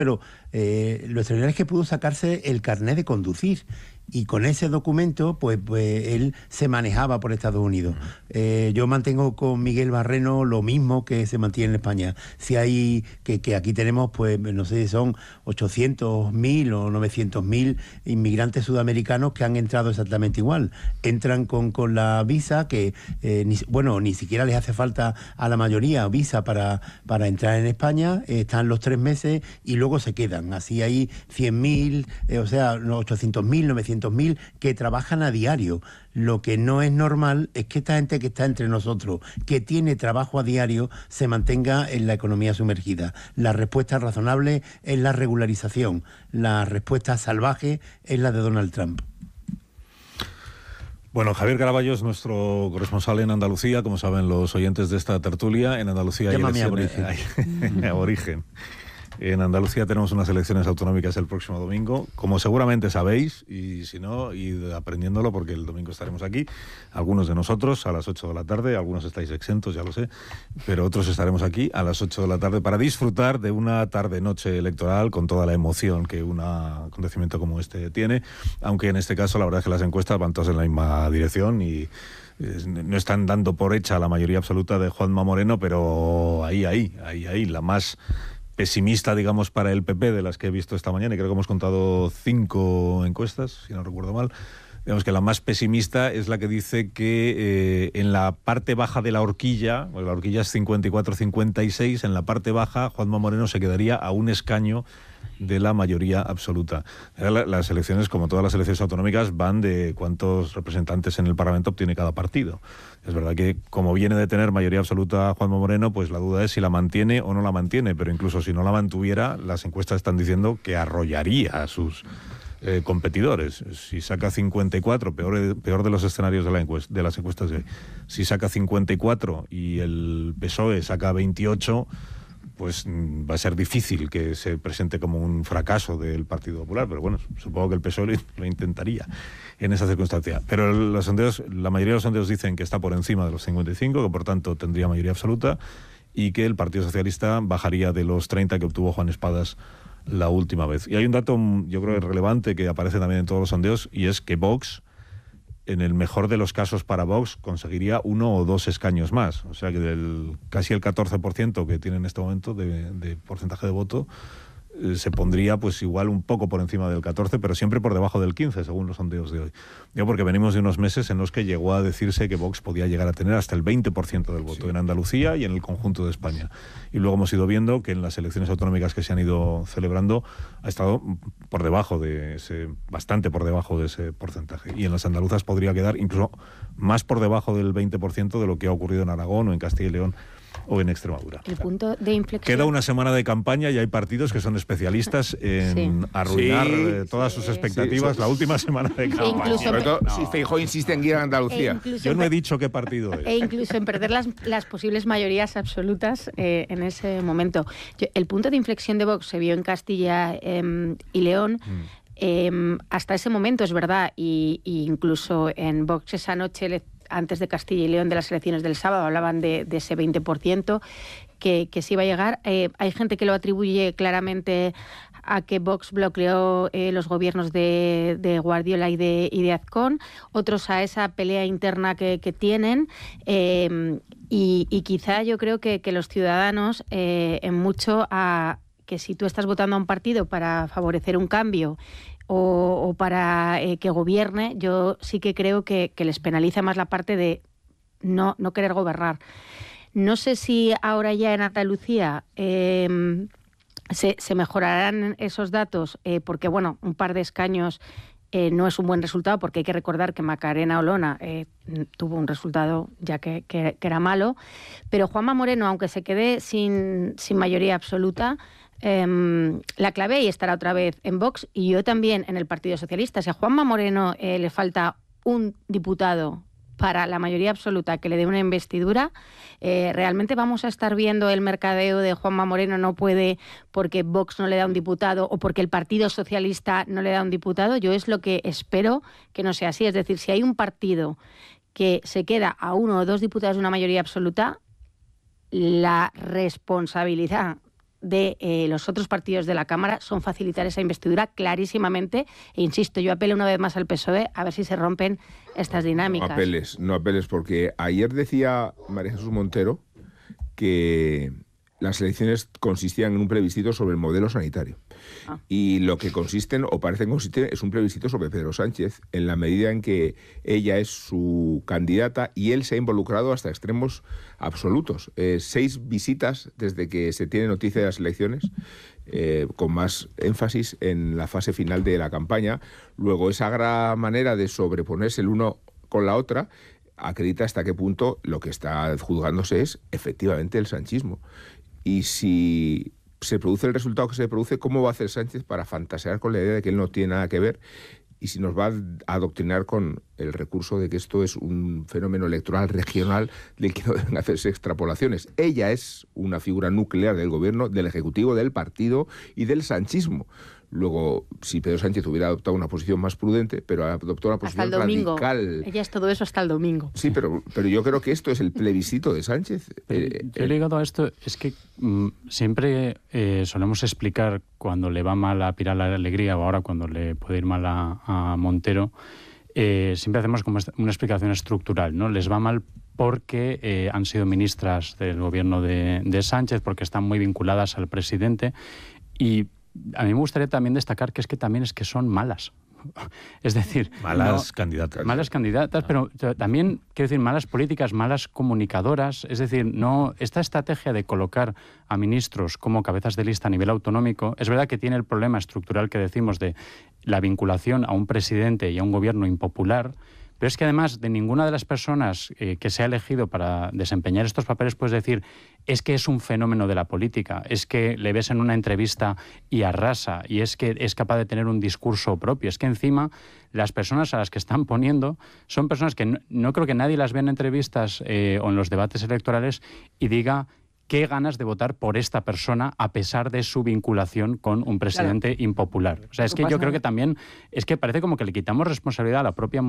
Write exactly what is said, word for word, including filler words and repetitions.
pero eh, lo extraordinario es que pudo sacarse el carnet de conducir. Y con ese documento, pues, pues él se manejaba por Estados Unidos. Eh, yo mantengo con Miguel Barreno lo mismo que se mantiene en España. Si hay, que, que aquí tenemos, pues, no sé si son ochocientos mil o novecientos mil inmigrantes sudamericanos que han entrado exactamente igual. Entran con, con la visa, que, eh, ni, bueno, ni siquiera les hace falta a la mayoría visa para, para entrar en España, eh, están los tres meses y luego se quedan. Así hay cien mil, eh, o sea, ochocientos mil, novecientos mil que trabajan a diario. Lo que no es normal es que esta gente que está entre nosotros, que tiene trabajo a diario, se mantenga en la economía sumergida. La respuesta razonable es la regularización. La respuesta salvaje es la de Donald Trump. Bueno, Javier Caraballo es nuestro corresponsal en Andalucía, como saben los oyentes de esta tertulia. En Andalucía hay Llámame elecciones... Aborigen. Aborigen. En Andalucía tenemos unas elecciones autonómicas el próximo domingo, como seguramente sabéis, y si no, id aprendiéndolo porque el domingo estaremos aquí, algunos de nosotros a las ocho de la tarde, algunos estáis exentos, ya lo sé, pero otros estaremos aquí a las ocho de la tarde para disfrutar de una tarde-noche electoral con toda la emoción que un acontecimiento como este tiene, aunque en este caso la verdad es que las encuestas van todas en la misma dirección y no están dando por hecha la mayoría absoluta de Juanma Moreno, pero ahí, ahí, ahí, ahí, la más pesimista, digamos, para el P P de las que he visto esta mañana, y creo que hemos contado cinco encuestas, si no recuerdo mal. Digamos que la más pesimista es la que dice que eh, en la parte baja de la horquilla, pues la horquilla es cincuenta y cuatro a cincuenta y seis, en la parte baja Juanma Moreno se quedaría a un escaño de la mayoría absoluta. Las elecciones, como todas las elecciones autonómicas, van de cuántos representantes en el Parlamento obtiene cada partido. Es verdad que, como viene de tener mayoría absoluta Juanma Moreno, pues la duda es si la mantiene o no la mantiene, pero incluso si no la mantuviera, las encuestas están diciendo que arrollaría a sus eh, competidores. Si saca cincuenta y cuatro, peor, peor de los escenarios de, la encuesta, de las encuestas de hoy, si saca cincuenta y cuatro y el P S O E saca veintiocho, pues va a ser difícil que se presente como un fracaso del Partido Popular, pero bueno, supongo que el P S O E lo intentaría en esa circunstancia. Pero los sondeos, la mayoría de los sondeos dicen que está por encima de los cincuenta y cinco, que por tanto tendría mayoría absoluta, y que el Partido Socialista bajaría de los treinta que obtuvo Juan Espadas la última vez. Y hay un dato, yo creo, relevante que aparece también en todos los sondeos, y es que Vox, en el mejor de los casos para Vox, conseguiría uno o dos escaños más. O sea que del casi el catorce por ciento que tiene en este momento de, de porcentaje de voto, eh, se pondría pues igual un poco por encima del catorce, pero siempre por debajo del quince, según los sondeos de hoy. Digo porque venimos de unos meses en los que llegó a decirse que Vox podía llegar a tener hasta el veinte por ciento del voto, sí, en Andalucía y en el conjunto de España. Y luego hemos ido viendo que en las elecciones autonómicas que se han ido celebrando ha estado por debajo de ese, bastante por debajo de ese porcentaje. Y en las andaluzas podría quedar incluso más por debajo del veinte por ciento de lo que ha ocurrido en Aragón o en Castilla y León o en Extremadura. El punto de inflexión. Queda una semana de campaña y hay partidos que son especialistas en sí. arruinar sí, eh, todas sí, sus expectativas sí, la última semana de campaña. Sobre todo no. si Feijóo insiste en ir a Andalucía. E Yo no he dicho qué partido es. E incluso en perder las, las posibles mayorías absolutas eh, en ese momento. Yo, el punto de inflexión de Vox se vio en Castilla eh, y León. Mm. Eh, hasta ese momento, es verdad, y, y incluso en Vox esa noche le antes de Castilla y León, de las elecciones del sábado, hablaban de, de ese veinte por ciento que, que se iba a llegar. Eh, hay gente que lo atribuye claramente a que Vox bloqueó eh, los gobiernos de, de Guardiola y de, y de Azcón, otros a esa pelea interna que, que tienen, eh, y, y quizá yo creo que, que los ciudadanos, eh, en mucho a que si tú estás votando a un partido para favorecer un cambio o, o para eh, que gobierne, yo sí que creo que, que les penaliza más la parte de no, no querer gobernar. No sé si ahora ya en Andalucía eh, se, se mejorarán esos datos, eh, porque bueno, un par de escaños eh, no es un buen resultado, porque hay que recordar que Macarena Olona eh, tuvo un resultado ya que, que, que era malo, pero Juanma Moreno, aunque se quede sin, sin mayoría absoluta, Eh, la clave ahí estará otra vez en Vox y yo también en el Partido Socialista. Si a Juanma Moreno eh, le falta un diputado para la mayoría absoluta que le dé una investidura, eh, realmente vamos a estar viendo el mercadeo de Juanma Moreno no puede porque Vox no le da un diputado o porque el Partido Socialista no le da un diputado. Yo es lo que espero que no sea así. Es decir, si hay un partido que se queda a uno o dos diputados de una mayoría absoluta, la responsabilidad de eh, los otros partidos de la Cámara son facilitar esa investidura clarísimamente. E insisto, yo apelo una vez más al P S O E a ver si se rompen estas dinámicas. No apeles, no apeles, porque ayer decía María Jesús Montero que las elecciones consistían en un plebiscito sobre el modelo sanitario. Ah. Y lo que consisten, o parecen consistir, es un plebiscito sobre Pedro Sánchez, en la medida en que ella es su candidata y él se ha involucrado hasta extremos absolutos. Eh, seis visitas desde que se tiene noticia de las elecciones, eh, con más énfasis en la fase final de la campaña. Luego, esa gran manera de sobreponerse el uno con la otra acredita hasta qué punto lo que está juzgándose es efectivamente el sanchismo. Y si se produce el resultado que se produce, ¿cómo va a hacer Sánchez para fantasear con la idea de que él no tiene nada que ver? Y si nos va a adoctrinar con el recurso de que esto es un fenómeno electoral regional del que no deben hacerse extrapolaciones. Ella es una figura nuclear del gobierno, del Ejecutivo, del partido y del sanchismo. Luego, si Pedro Sánchez hubiera adoptado una posición más prudente, pero adoptó una posición hasta el domingo. radical. Ella es todo eso hasta el domingo. Sí, pero, pero yo creo que esto es el plebiscito de Sánchez. Eh, yo ligado a esto es que mm, siempre eh, solemos explicar cuando le va mal a Pilar la Alegría o ahora cuando le puede ir mal a, a Montero, eh, siempre hacemos como una explicación estructural, ¿no? Les va mal porque eh, han sido ministras del gobierno de, de Sánchez, porque están muy vinculadas al presidente y a mí me gustaría también destacar que es que también es que son malas. Es decir, malas no, candidatas. Malas candidatas, pero también, quiero decir, malas políticas, malas comunicadoras. Es decir, no esta estrategia de colocar a ministros como cabezas de lista a nivel autonómico, es verdad que tiene el problema estructural que decimos de la vinculación a un presidente y a un gobierno impopular, pero es que además de ninguna de las personas eh, que se ha elegido para desempeñar estos papeles puedes decir es que es un fenómeno de la política, es que le ves en una entrevista y arrasa, y es que es capaz de tener un discurso propio. Es que encima las personas a las que están poniendo son personas que no, no creo que nadie las vea en entrevistas eh, o en los debates electorales y diga qué ganas de votar por esta persona a pesar de su vinculación con un presidente claro. impopular. O sea, es que yo creo que también, es que parece como que le quitamos responsabilidad a la propia